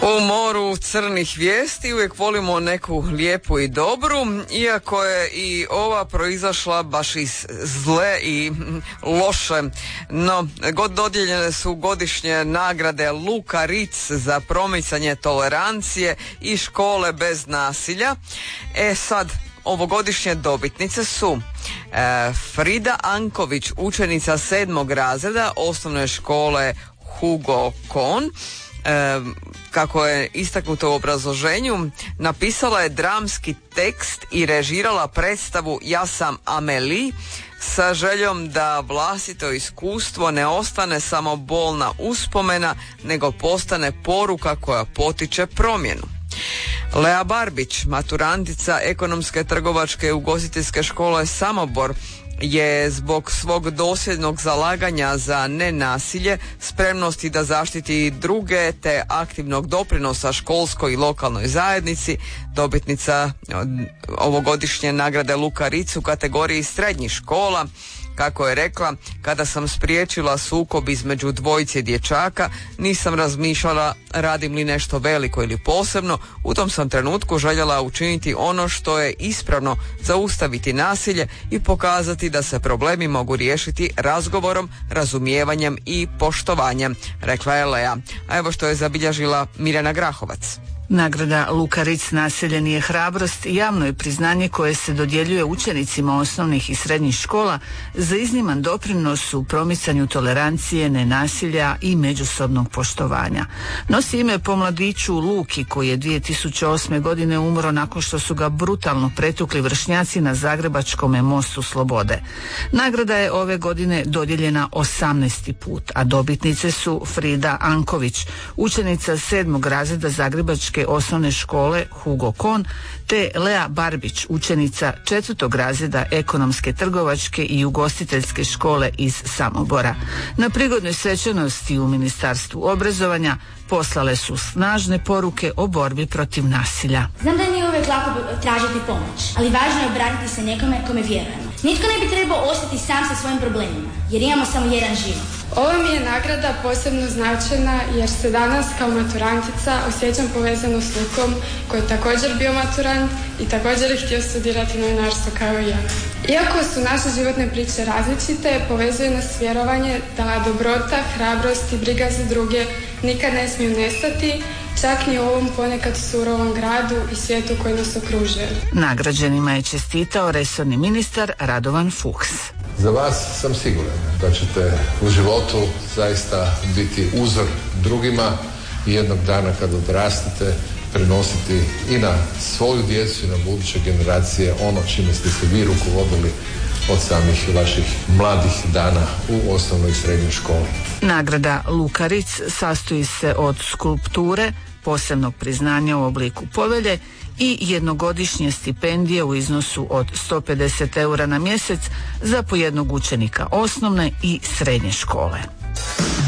U moru crnih vijesti uvijek volimo neku lijepu i dobru, iako je i ova proizašla baš iz zle i loše. No, dodijeljene su godišnje nagrade Luka Ritz za promicanje tolerancije i škole bez nasilja. Sad, ovogodišnje dobitnice su Frida Anković, učenica 7. razreda osnovne škole Hugo Kohn. Kako je istaknuto u obrazloženju, napisala je dramski tekst i režirala predstavu Ja sam Amelie sa željom da vlastito iskustvo ne ostane samo bolna uspomena, nego postane poruka koja potiče promjenu. Lea Barbić, maturantica Ekonomske, trgovačke i ugostiteljske škole Samobor, je zbog svog dosljednog zalaganja za nenasilje, spremnosti da zaštiti druge te aktivnog doprinosa školskoj i lokalnoj zajednici dobitnica ovogodišnje nagrade Luka Ritz u kategoriji srednjih škola. Kako je rekla, kada sam spriječila sukob između dvojice dječaka, nisam razmišljala radim li nešto veliko ili posebno, u tom sam trenutku željela učiniti ono što je ispravno, zaustaviti nasilje i pokazati da se problemi mogu riješiti razgovorom, razumijevanjem i poštovanjem, rekla je Lea. A evo što je zabilježila Mirjana Grahovac. Nagrada Luka Ritz nasilje nije hrabrost javno je priznanje koje se dodjeljuje učenicima osnovnih i srednjih škola za izniman doprinos u promicanju tolerancije, nenasilja i međusobnog poštovanja. Nosi ime po mladiću Luki koji je 2008. godine umro nakon što su ga brutalno pretukli vršnjaci na Zagrebačkom mostu Slobode. Nagrada je ove godine dodijeljena 18. put, a dobitnice su Frida Anković, učenica 7. razreda Zagrebačke osnovne škole Hugo Kohn, te Lea Barbić, učenica 4. razreda Ekonomske, trgovačke i ugostiteljske škole iz Samobora. Na prigodnoj svečanosti u Ministarstvu obrazovanja poslale su snažne poruke o borbi protiv nasilja. Znam da nije uvijek lako tražiti pomoć, ali važno je obratiti se nekome kome vjerujemo. Nitko ne bi trebao ostati sam sa svojim problemima, jer imamo samo jedan život. Ova mi je nagrada posebno značajna jer se danas kao maturantica osjećam povezano s Lukom koji je također bio maturant i također je htio studirati novinarstvo kao i ja. Iako su naše životne priče različite, povezuje nas vjerovanje da dobrota, hrabrost i briga za druge nikad ne smiju nestati, čak ni u ovom ponekad surovom gradu i svijetu koji nas okružuje. Nagrađenima je čestitao resorni ministar Radovan Fuchs. Za vas sam siguran da ćete u životu zaista biti uzor drugima i jednog dana kad odrastete prenositi i na svoju djecu i na buduće generacije ono čime ste se vi rukovodili od samih vaših mladih dana u osnovnoj i srednjoj školi. Nagrada Luka Ritz sastoji se od skulpture, posebnog priznanja u obliku povelje i jednogodišnje stipendije u iznosu od 150 eura na mjesec za po jednog učenika osnovne i srednje škole.